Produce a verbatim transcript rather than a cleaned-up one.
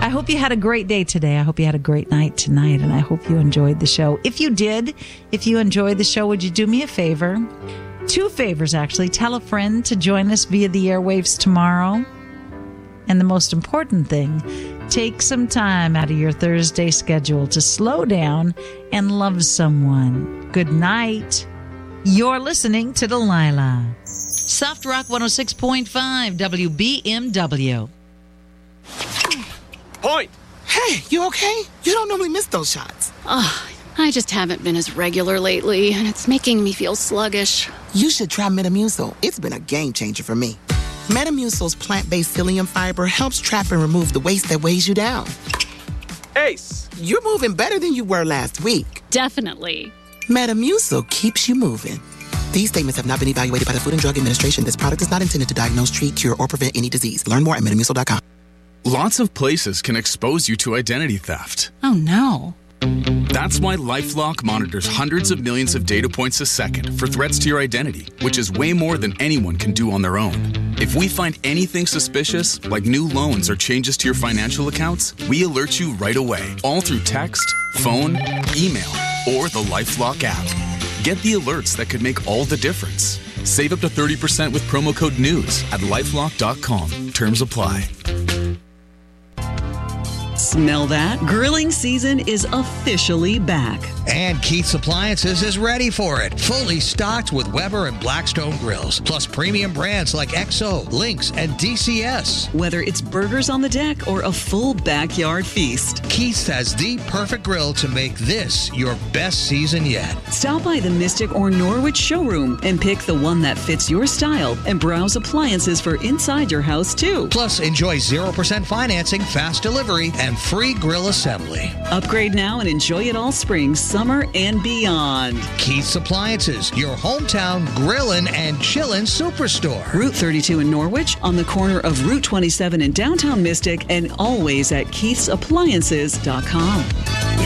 I hope you had a great day today. I hope you had a great night tonight, and I hope you enjoyed the show. If you did, if you enjoyed the show, would you do me a favor? Two favors, actually. Tell a friend to join us via the airwaves tomorrow. And the most important thing, take some time out of your Thursday schedule to slow down and love someone. Good night. You're listening to Delilah. Soft Rock one oh six point five W B M W. Point! Hey, you okay? You don't normally miss those shots. Oh, I just haven't been as regular lately, and it's making me feel sluggish. You should try Metamucil. It's been a game changer for me. Metamucil's plant-based psyllium fiber helps trap and remove the waste that weighs you down. Ace! You're moving better than you were last week. Definitely. Metamucil keeps you moving. These statements have not been evaluated by the Food and Drug Administration. This product is not intended to diagnose, treat, cure, or prevent any disease. Learn more at metamucil dot com. Lots of places can expose you to identity theft. Oh, no. That's why LifeLock monitors hundreds of millions of data points a second for threats to your identity, which is way more than anyone can do on their own. If we find anything suspicious, like new loans or changes to your financial accounts, we alert you right away, all through text, phone, email, or the LifeLock app. Get the alerts that could make all the difference. Save up to thirty percent with promo code NEWS at lifelock dot com. Terms apply. Smell that? Grilling season is officially back. And Keith's Appliances is ready for it. Fully stocked with Weber and Blackstone grills, plus premium brands like X O, Lynx, and D C S. Whether it's burgers on the deck or a full backyard feast, Keith's has the perfect grill to make this your best season yet. Stop by the Mystic or Norwich showroom and pick the one that fits your style and browse appliances for inside your house too. Plus, enjoy zero percent financing, fast delivery, and free grill assembly. Upgrade now and enjoy it all spring, summer, and beyond. Keith's Appliances, your hometown grillin' and chillin' superstore. Route thirty-two in Norwich, on the corner of Route twenty-seven in downtown Mystic, and always at keiths appliances dot com.